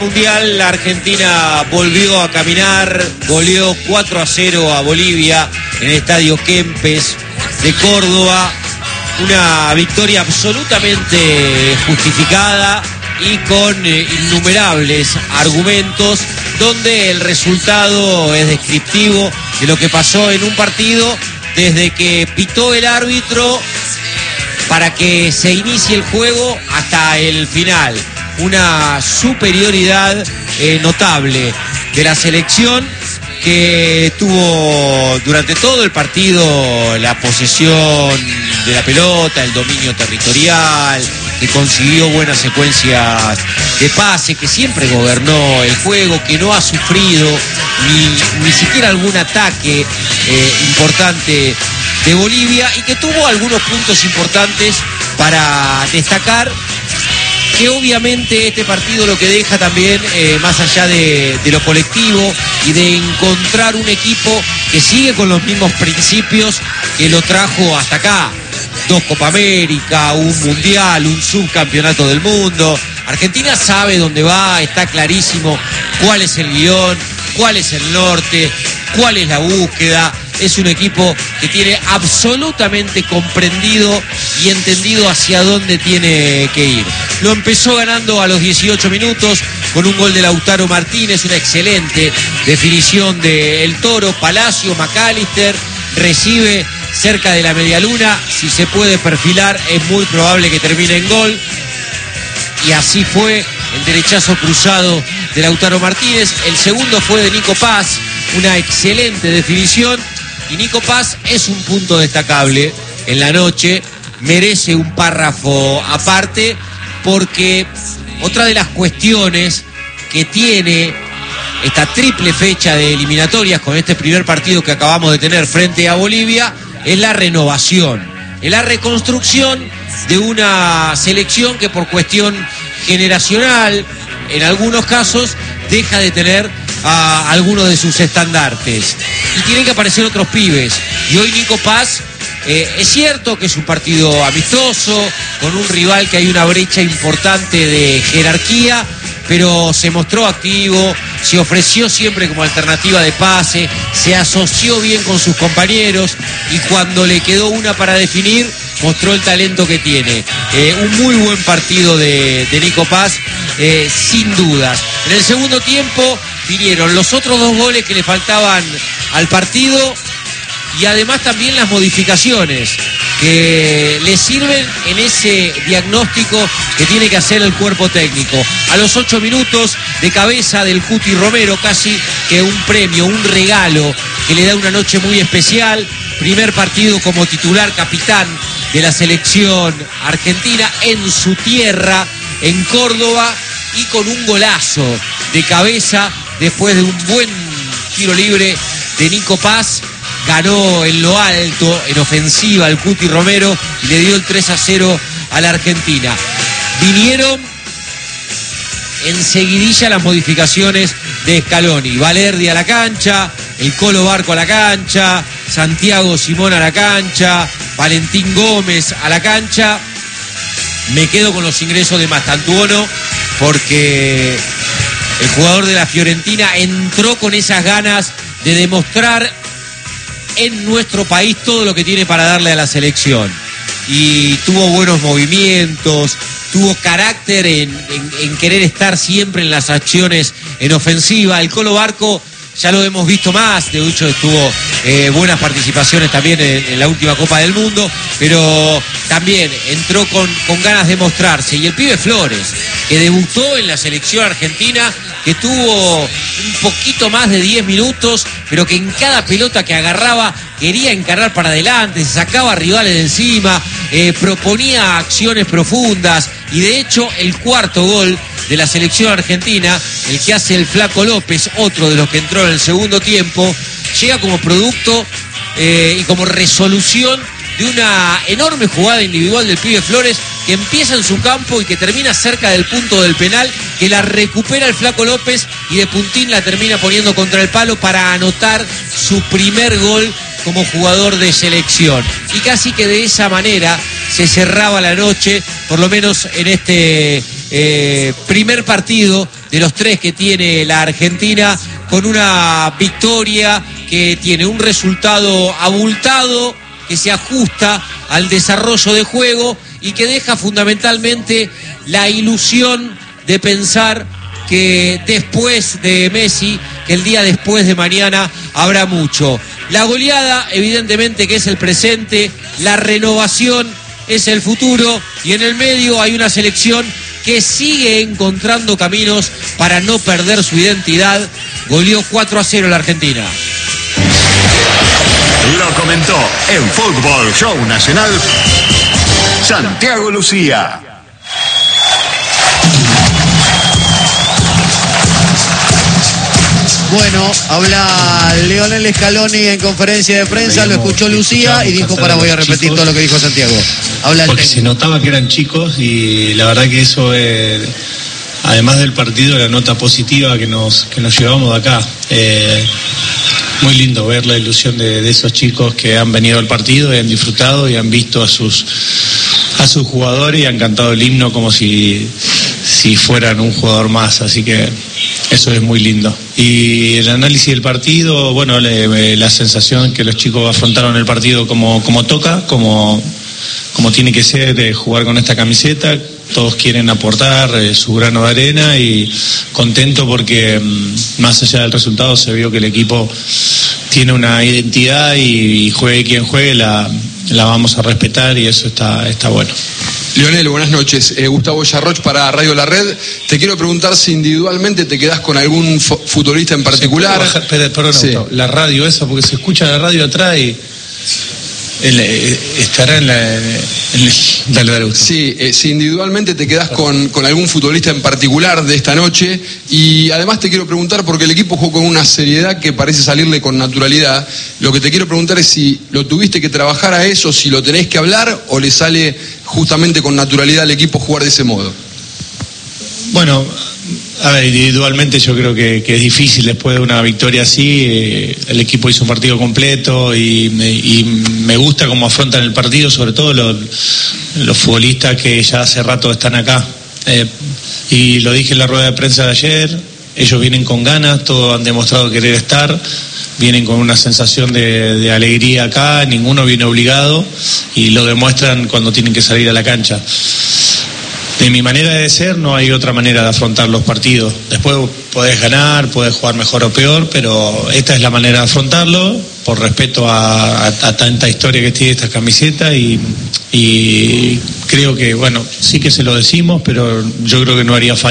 Mundial, la Argentina volvió a caminar, goleó 4-0 a Bolivia en el Estadio Kempes de Córdoba. Una victoria absolutamente justificada y con innumerables argumentos, donde el resultado es descriptivo de lo que pasó en un partido desde que pitó el árbitro para que se inicie el juego hasta el final. Una superioridad notable de la selección, que tuvo durante todo el partido la posesión de la pelota, el dominio territorial, que consiguió buenas secuencias de pase, que siempre gobernó el juego, que no ha sufrido ni siquiera algún ataque importante de Bolivia, y que tuvo algunos puntos importantes para destacar, que obviamente este partido lo que deja también, más allá de lo colectivo y de encontrar un equipo que sigue con los mismos principios que lo trajo hasta acá: 2 Copa América, un Mundial, un subcampeonato del mundo. Argentina sabe dónde va, está clarísimo cuál es el guión, cuál es el norte, cuál es la búsqueda. Es un equipo que tiene absolutamente comprendido y entendido hacia dónde tiene que ir. Lo empezó ganando a los 18 minutos con un gol de Lautaro Martínez, una excelente definición de El Toro. Palacio, McAllister, recibe cerca de la medialuna. Si se puede perfilar, es muy probable que termine en gol. Y así fue el derechazo cruzado de Lautaro Martínez. El segundo fue de Nico Paz, una excelente definición. Y Nico Paz es un punto destacable en la noche, merece un párrafo aparte, porque otra de las cuestiones que tiene esta triple fecha de eliminatorias con este primer partido que acabamos de tener frente a Bolivia es la renovación, es la reconstrucción de una selección que por cuestión generacional, en algunos casos, deja de tener a algunos de sus estandartes y tienen que aparecer otros pibes. Y hoy Nico Paz, es cierto que es un partido amistoso con un rival que hay una brecha importante de jerarquía, pero se mostró activo, se ofreció siempre como alternativa de pase, se asoció bien con sus compañeros, y cuando le quedó una para definir, mostró el talento que tiene. Un muy buen partido de Nico Paz, sin dudas. En el segundo tiempo vinieron los otros 2 goles que le faltaban al partido, y además también las modificaciones que le sirven en ese diagnóstico que tiene que hacer el cuerpo técnico. A los 8 minutos, de cabeza del Cuti Romero, casi que un premio, un regalo que le da una noche muy especial. Primer partido como titular, capitán de la selección argentina en su tierra, en Córdoba, y con un golazo de cabeza después de un buen tiro libre de Nico Paz. Ganó en lo alto, en ofensiva, al Cuti Romero, y le dio el 3-0 a la Argentina. Vinieron enseguidilla las modificaciones de Scaloni. Valerdi a la cancha, el Colo Barco a la cancha, Santiago Simón a la cancha, Valentín Gómez a la cancha. Me quedo con los ingresos de Mastantuono, porque el jugador de la Fiorentina entró con esas ganas de demostrar en nuestro país todo lo que tiene para darle a la selección, y tuvo buenos movimientos, tuvo carácter en querer estar siempre en las acciones en ofensiva. El Colo Barco ya lo hemos visto más, de hecho estuvo buenas participaciones también en la última Copa del Mundo, pero también entró con ganas de mostrarse. Y el pibe Flores, que debutó en la selección argentina, que tuvo un poquito más de 10 minutos, pero que en cada pelota que agarraba quería encarar para adelante, se sacaba a rivales de encima, proponía acciones profundas, y de hecho el cuarto gol de la selección argentina, el que hace el Flaco López, otro de los que entró en el segundo tiempo, llega como producto y como resolución de una enorme jugada individual del pibe Flores, que empieza en su campo y que termina cerca del punto del penal, que la recupera el Flaco López y de puntín la termina poniendo contra el palo para anotar su primer gol como jugador de selección. Y casi que de esa manera se cerraba la noche, por lo menos en este primer partido de los 3 que tiene la Argentina, con una victoria que tiene un resultado abultado, que se ajusta al desarrollo de juego y que deja fundamentalmente la ilusión de pensar que después de Messi, que el día después de mañana habrá mucho. La goleada, evidentemente, que es el presente, la renovación es el futuro, y en el medio hay una selección que sigue encontrando caminos para no perder su identidad. Goleó 4-0 la Argentina. Lo comentó en Fútbol Show Nacional Santiago Lucía. Bueno, habla Lionel Scaloni en conferencia de prensa, lo escuchó Lucía y dijo, voy a repetir todo lo que dijo Santiago. Habla porque se notaba que eran chicos y la verdad que eso es, además del partido, la nota positiva que nos llevamos de acá. Muy lindo ver la ilusión de esos chicos que han venido al partido y han disfrutado y han visto a sus jugadores y han cantado el himno como si fueran un jugador más, así que eso es muy lindo. Y el análisis del partido, bueno, la sensación que los chicos afrontaron el partido como toca, como tiene que ser, jugar con esta camiseta. Todos quieren aportar su grano de arena y contento porque más allá del resultado se vio que el equipo tiene una identidad y juegue quien juegue, la vamos a respetar y eso está bueno. Lionel, buenas noches. Gustavo Yarroch para Radio La Red. Te quiero preguntar si individualmente te quedás con algún futbolista en particular. Perdón, sí. La radio esa, porque se escucha la radio atrás y estará en la... Dale. Sí, si individualmente te quedás con algún futbolista en particular de esta noche. Y además te quiero preguntar, porque el equipo jugó con una seriedad que parece salirle con naturalidad. Lo que te quiero preguntar es si lo tuviste que trabajar a eso, si lo tenés que hablar o le sale justamente con naturalidad al equipo jugar de ese modo. Bueno, a ver, individualmente yo creo que es difícil después de una victoria así. El equipo hizo un partido completo y me gusta cómo afrontan el partido, sobre todo los futbolistas que ya hace rato están acá. Y lo dije en la rueda de prensa de ayer, ellos vienen con ganas, todos han demostrado querer estar, vienen con una sensación de alegría acá, ninguno viene obligado y lo demuestran cuando tienen que salir a la cancha. De mi manera de ser, no hay otra manera de afrontar los partidos. Después podés ganar, podés jugar mejor o peor, pero esta es la manera de afrontarlo, por respeto a tanta historia que tiene esta camiseta y creo que, bueno, sí que se lo decimos, pero yo creo que no haría falta